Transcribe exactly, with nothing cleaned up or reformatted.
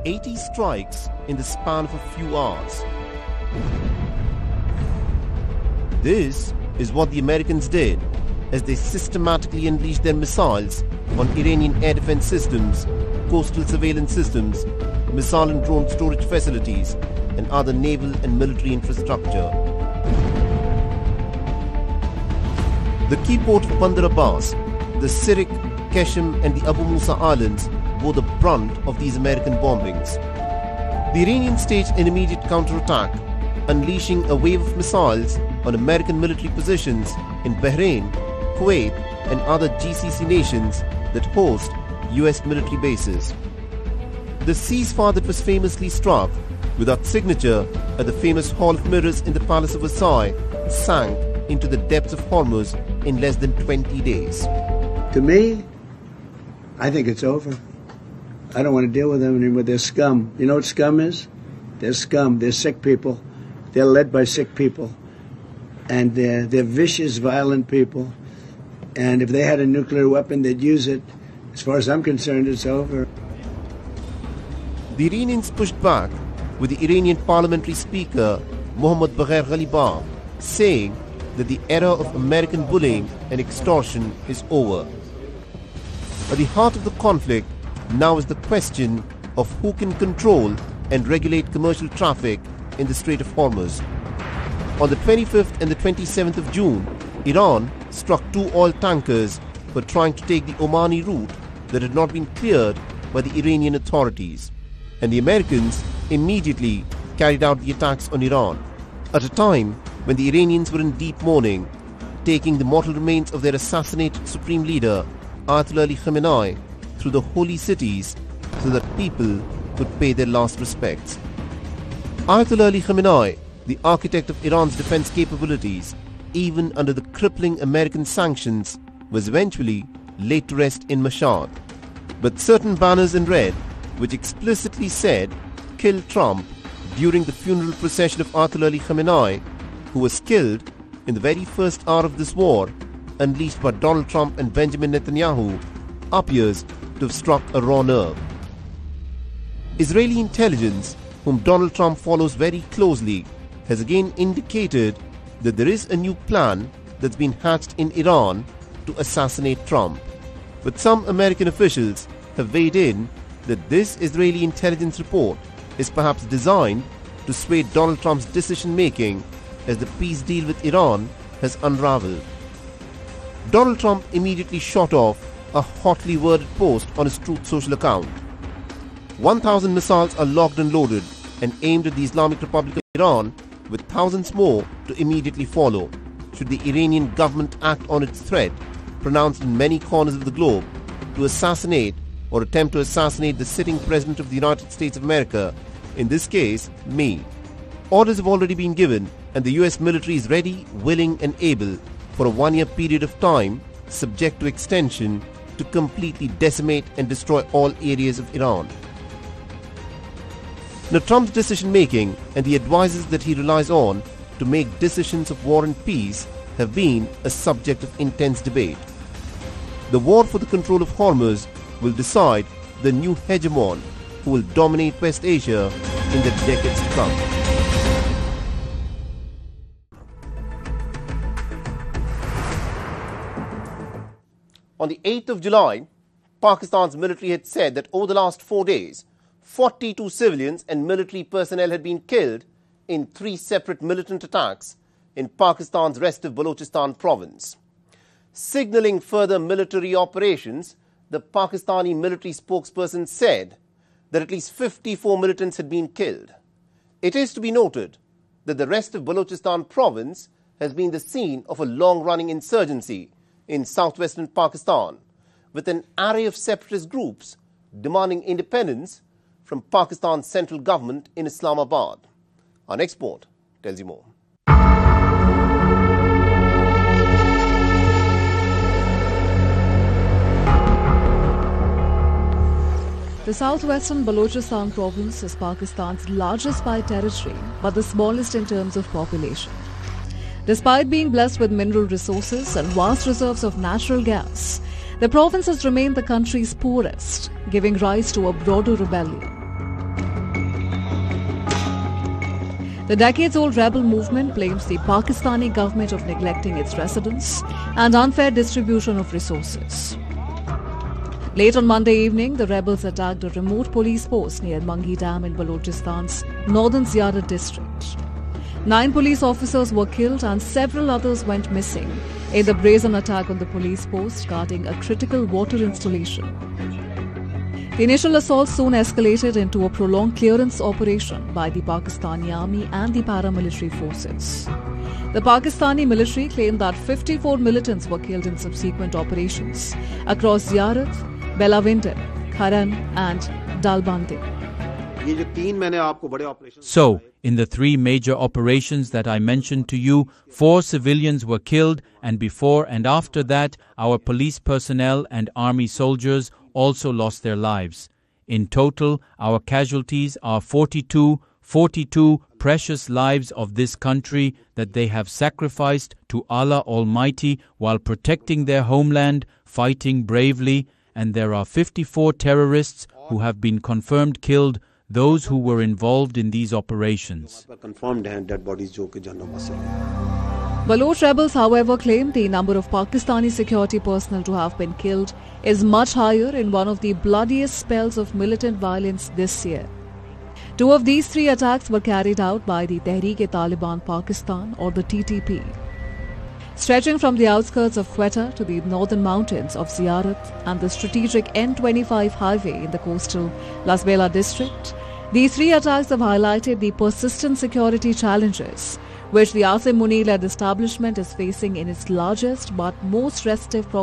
eighty strikes in the span of a few hours. This is what the Americans did as they systematically unleashed their missiles on Iranian air defense systems, coastal surveillance systems, missile and drone storage facilities, and other naval and military infrastructure. The key port of Bandar Abbas, the Sirik, Qeshm and the Abu Musa Islands bore the brunt of these American bombings. The Iranians staged an immediate counterattack, unleashing a wave of missiles on American military positions in Bahrain, Kuwait and other G C C nations that host U S military bases. The ceasefire that was famously struck without signature at the famous Hall of Mirrors in the Palace of Versailles sank into the depths of Hormuz in less than twenty days. To me, I think it's over. I don't want to deal with them anymore. They're scum. You know what scum is? They're scum. They're sick people. They're led by sick people. And they're, they're vicious, violent people. And if they had a nuclear weapon, they'd use it. As far as I'm concerned, it's over. The Iranians pushed back with the Iranian parliamentary speaker, Mohammad Bagher Ghalibaf, saying that the era of American bullying and extortion is over. At the heart of the conflict now is the question of who can control and regulate commercial traffic in the Strait of Hormuz. On the twenty-fifth and the twenty-seventh of June, Iran struck two oil tankers for trying to take the Omani route that had not been cleared by the Iranian authorities, and the Americans immediately carried out the attacks on Iran at a time when the Iranians were in deep mourning, taking the mortal remains of their assassinated supreme leader Ayatollah Ali Khamenei through the holy cities so that people could pay their last respects. Ayatollah Ali Khamenei, the architect of Iran's defense capabilities, even under the crippling American sanctions, was eventually laid to rest in Mashhad. But certain banners in red, which explicitly said "Kill Trump" during the funeral procession of Ayatollah Ali Khamenei, who was killed in the very first hour of this war, unleashed by Donald Trump and Benjamin Netanyahu, appears to have struck a raw nerve. Israeli intelligence, whom Donald Trump follows very closely, has again indicated that there is a new plan that's been hatched in Iran to assassinate Trump. But some American officials have weighed in that this Israeli intelligence report is perhaps designed to sway Donald Trump's decision-making as the peace deal with Iran has unraveled. Donald Trump immediately shot off a hotly worded post on his Truth Social account. one thousand missiles are locked and loaded and aimed at the Islamic Republic of Iran, with thousands more to immediately follow should the Iranian government act on its threat, pronounced in many corners of the globe, to assassinate or attempt to assassinate the sitting President of the United States of America, in this case, me. Orders have already been given and the U S military is ready, willing and able for a one-year period of time, subject to extension, to completely decimate and destroy all areas of Iran. Now, Trump's decision-making and the advisors that he relies on to make decisions of war and peace have been a subject of intense debate. The war for the control of Hormuz will decide the new hegemon who will dominate West Asia in the decades to come. On the eighth of July, Pakistan's military had said that over the last four days, forty-two civilians and military personnel had been killed in three separate militant attacks in Pakistan's restive Balochistan province. Signaling further military operations, the Pakistani military spokesperson said that at least fifty-four militants had been killed. It is to be noted that the restive Balochistan province has been the scene of a long-running insurgency in southwestern Pakistan, with an array of separatist groups demanding independence from Pakistan's central government in Islamabad. Our next report tells you more. The southwestern Balochistan province is Pakistan's largest by territory, but the smallest in terms of population. Despite being blessed with mineral resources and vast reserves of natural gas, the province has remained the country's poorest, giving rise to a broader rebellion. The decades-old rebel movement blames the Pakistani government of neglecting its residents and unfair distribution of resources. Late on Monday evening, the rebels attacked a remote police post near Mangi Dam in Balochistan's northern Ziyarat district. Nine police officers were killed and several others went missing in the brazen attack on the police post guarding a critical water installation. The initial assault soon escalated into a prolonged clearance operation by the Pakistani army and the paramilitary forces. The Pakistani military claimed that fifty-four militants were killed in subsequent operations across Ziyarat, Belavindan, Kharan and Dalbandi. So, in the three major operations that I mentioned to you, four civilians were killed, and before and after that, our police personnel and army soldiers also lost their lives. In total, our casualties are forty-two, forty-two precious lives of this country that they have sacrificed to Allah Almighty while protecting their homeland, fighting bravely, and there are fifty-four terrorists who have been confirmed killed, those who were involved in these operations. Baloch rebels, however, claim the number of Pakistani security personnel to have been killed is much higher in one of the bloodiest spells of militant violence this year. Two of these three attacks were carried out by the Tehreek-e-Taliban Pakistan, or the T T P. Stretching from the outskirts of Quetta to the northern mountains of Ziyarat and the strategic N twenty-five highway in the coastal Lasbela district, these three attacks have highlighted the persistent security challenges which the Asim Munir-led establishment is facing in its largest but most restive province.